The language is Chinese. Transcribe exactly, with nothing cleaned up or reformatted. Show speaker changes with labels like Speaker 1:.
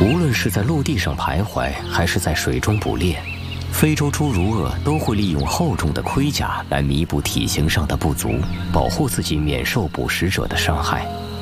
Speaker 1: 无论是在陆地上徘徊，还是在水中捕猎，非洲侏儒鳄都会利用厚重的盔甲来弥补体型上的不足，保护自己免受捕食者的伤害。